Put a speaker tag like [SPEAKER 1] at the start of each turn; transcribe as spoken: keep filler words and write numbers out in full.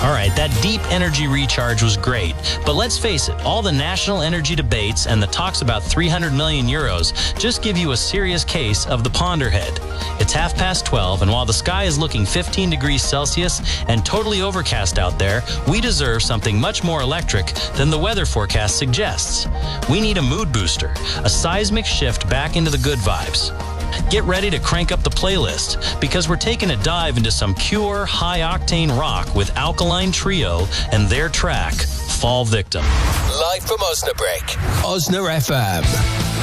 [SPEAKER 1] All right, that deep energy recharge was great, but let's face it, all the national energy debates and the talks about three hundred million euros just give you a serious case of the ponderhead. It's half past twelve, and while the sky is looking fifteen degrees Celsius and totally overcast out there, we deserve something much more electric than the weather forecast suggests. We need a mood booster, a seismic shift back into the good vibes. Get ready to crank up the playlist, because we're taking a dive into some pure, high-octane rock with Alkaline Trio and their track, Fall Victim.
[SPEAKER 2] Live from Osnabrück, Osna F M.